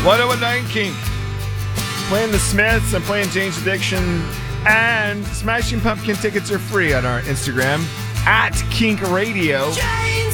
1019 Kink. Playing the Smiths, I'm playing Jane's Addiction, and Smashing Pumpkin tickets are free on our Instagram at Kink Radio.